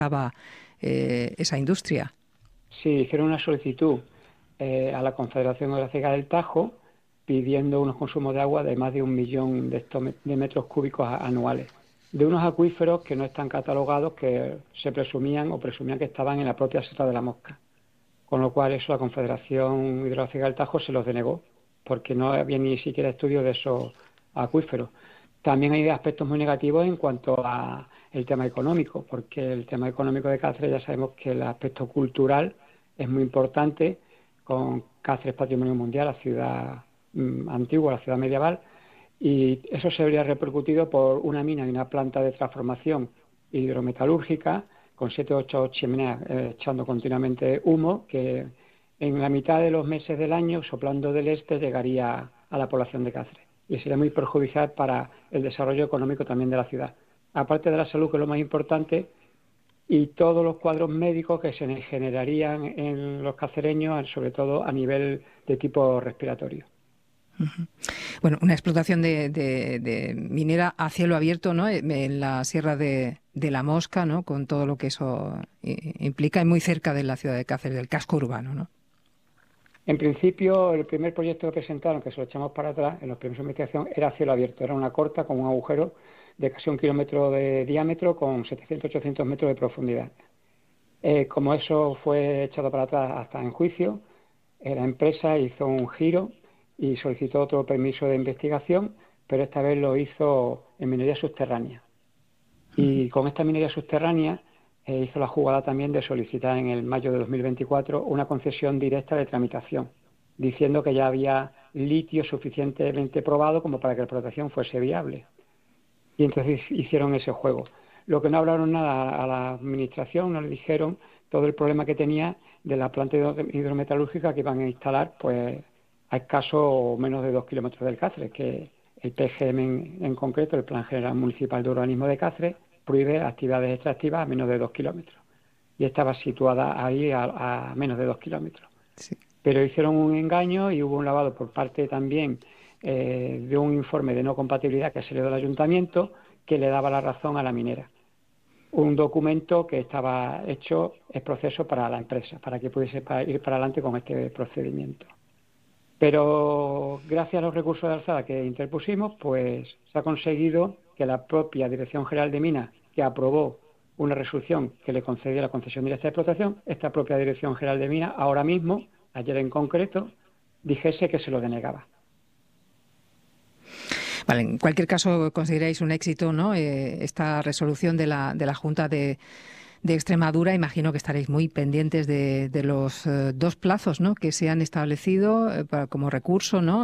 esa industria. Sí, hicieron una solicitud a la Confederación Hidrográfica del Tajo pidiendo unos consumos de agua de más de 1 millón de metros cúbicos anuales, de unos acuíferos que no están catalogados, que se presumían que estaban en la propia Sierra de la Mosca. Con lo cual eso la Confederación Hidrográfica del Tajo se los denegó, porque no había ni siquiera estudio de esos acuíferos. También hay aspectos muy negativos en cuanto a el tema económico, porque el tema económico de Cáceres ya sabemos que el aspecto cultural es muy importante, con Cáceres Patrimonio Mundial, la ciudad antigua, la ciudad medieval, y eso se habría repercutido por una mina y una planta de transformación hidrometalúrgica con 7 o 8 chimeneas echando continuamente humo, que en la mitad de los meses del año, soplando del este, llegaría a la población de Cáceres y sería muy perjudicial para el desarrollo económico también de la ciudad. Aparte de la salud, que es lo más importante, y todos los cuadros médicos que se generarían en los cacereños, sobre todo a nivel de tipo respiratorio. Bueno, una explotación de minera a cielo abierto, ¿no? En la Sierra de la Mosca, ¿no? Con todo lo que eso implica, y muy cerca de la ciudad de Cáceres, del casco urbano, ¿no? En principio, el primer proyecto que presentaron, que se lo echamos para atrás, en los primeros de investigación, era a cielo abierto. Era una corta con un agujero de casi 1 kilómetro de diámetro con 700-800 metros de profundidad. Como eso fue echado para atrás hasta en juicio, la empresa hizo un giro y solicitó otro permiso de investigación, pero esta vez lo hizo en minería subterránea. Y con esta minería subterránea hizo la jugada también de solicitar en el mayo de 2024 una concesión directa de tramitación, diciendo que ya había litio suficientemente probado como para que la explotación fuese viable. Y entonces hicieron ese juego. Lo que no hablaron nada a la administración, no le dijeron todo el problema que tenía de la planta hidrometalúrgica que iban a instalar pues a escaso menos de 2 kilómetros del Cáceres, que el PGM en concreto, el Plan General Municipal de Urbanismo de Cáceres, prohíbe actividades extractivas a menos de 2 kilómetros. Y estaba situada ahí a menos de 2 kilómetros. Sí. Pero hicieron un engaño y hubo un lavado por parte también de un informe de no compatibilidad que salió del ayuntamiento que le daba la razón a la minera. Un documento que estaba hecho es proceso para la empresa, para que pudiese ir para adelante con este procedimiento. Pero gracias a los recursos de alzada que interpusimos, pues se ha conseguido que la propia Dirección General de Minas, que aprobó una resolución que le concedía la concesión directa de explotación, esta propia Dirección General de Minas, ahora mismo, ayer en concreto, dijese que se lo denegaba. Vale, en cualquier caso, consideráis un éxito, ¿no? Esta resolución de la Junta de Extremadura. Imagino que estaréis muy pendientes de los 2 plazos, ¿no?, que se han establecido como recurso, ¿no?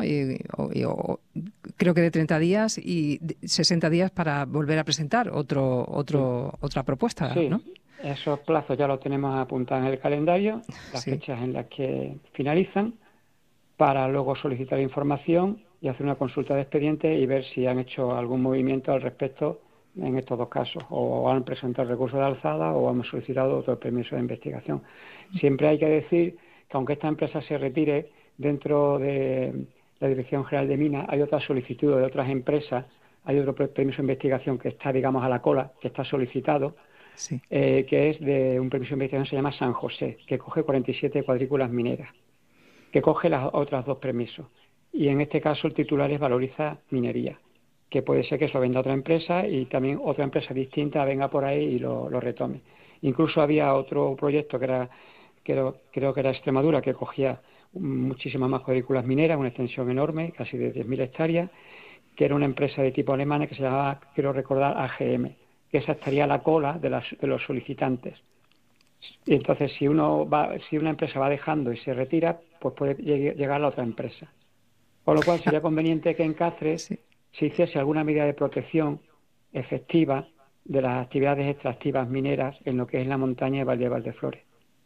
Creo que de 30 días y 60 días para volver a presentar otra propuesta, sí, ¿no? Esos plazos ya los tenemos apuntados en el calendario, las fechas en las que finalizan, para luego solicitar información y hacer una consulta de expediente y ver si han hecho algún movimiento al respecto en estos 2 casos, o han presentado recursos de alzada o hemos solicitado otro permiso de investigación. Siempre hay que decir que aunque esta empresa se retire, dentro de la Dirección General de Minas hay otras solicitudes de otras empresas, hay otro permiso de investigación que está, digamos, a la cola, que está solicitado, sí. Que es de un permiso de investigación que se llama San José, que coge 47 cuadrículas mineras, que coge las otras 2 permisos. Y en este caso el titular es Valoriza Minería, que puede ser que se lo venda a otra empresa y también otra empresa distinta venga por ahí y lo retome. Incluso había otro proyecto creo que era Extremadura, que cogía muchísimas más cuadrículas mineras, una extensión enorme, casi de 10.000 hectáreas, que era una empresa de tipo alemana que se llamaba, quiero recordar, AGM, que esa estaría a la cola de los solicitantes. Y entonces, si una empresa va dejando y se retira, pues puede llegar a la otra empresa. Con lo cual sería conveniente que en Cáceres se hiciese alguna medida de protección efectiva de las actividades extractivas mineras en lo que es la montaña de Valdeflores.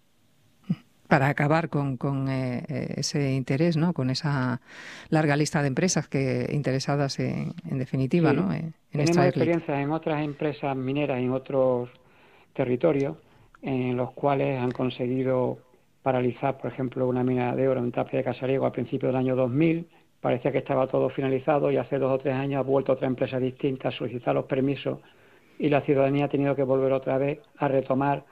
Para acabar con ese interés, ¿no?, con esa larga lista de empresas interesadas en definitiva, Sí, ¿no?, en tenemos extraer litio. experiencias en otras empresas mineras en otros territorios en los cuales han conseguido paralizar, por ejemplo, una mina de oro en Tapia de Casariego a principios del año 2000. Parecía que estaba todo finalizado y hace 2 o 3 años ha vuelto otra empresa distinta a solicitar los permisos y la ciudadanía ha tenido que volver otra vez a retomar